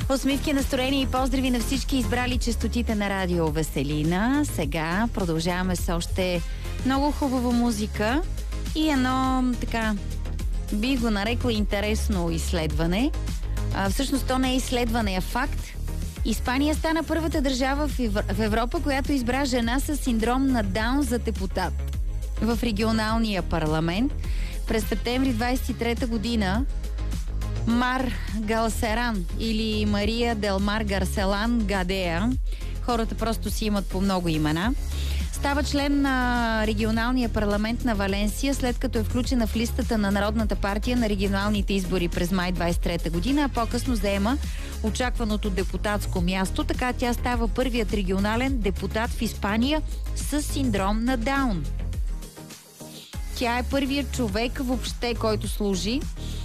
Усмивки, настроения и поздрави на всички избрали честотите на радио Веселина. Сега продължаваме с още много хубава музика и едно така, би го нарекла интересно изследване. Всъщност то не е изследване, а факт. Испания стана първата държава в Европа, която избра жена с синдром на Даун за депутат в регионалния парламент. През септември 23 година Мар Галсеран или Мария Делмар Гарселан Гадея, хората просто си имат по много имена, става член на регионалния парламент на Валенсия, след като е включена в листата на Народната партия на регионалните избори през май 23 година, а по-късно заема очакваното депутатско място. Така тя става първият регионален депутат в Испания с синдром на Даун. Тя е първият човек въобще, който служи.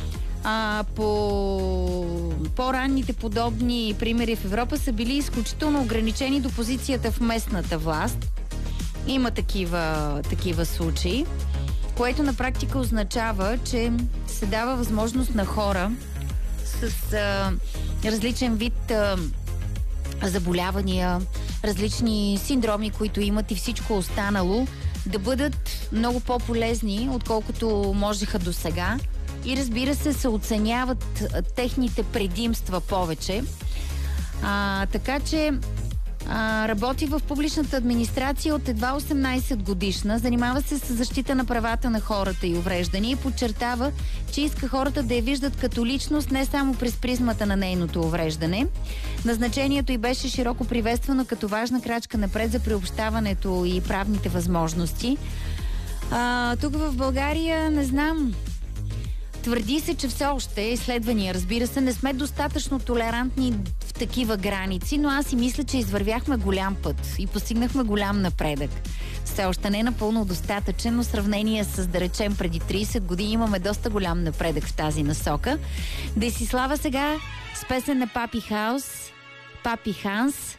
По-ранните подобни примери в Европа са били изключително ограничени до позицията в местната власт. Има такива случаи, което на практика означава, че се дава възможност на хора с различен вид заболявания, различни синдроми, които имат и всичко останало, да бъдат много по-полезни, отколкото можеха до сега. И разбира се оценяват техните предимства повече. Така че работи в публичната администрация от едва 18 годишна, занимава се с защита на правата на хората и увреждания и подчертава, че иска хората да я виждат като личност, не само през призмата на нейното увреждане. Назначението й беше широко приветствано като важна крачка напред за приобщаването и правните възможности. Тук в България не знам. Твърди се, че все още изследвания, разбира се, не сме достатъчно толерантни в такива граници, но аз си мисля, че извървяхме голям път и постигнахме голям напредък. Все още не е напълно достатъчен, но в сравнение с, да речем, преди 30 години имаме доста голям напредък в тази насока. Десислава сега с песен на Папи Ханс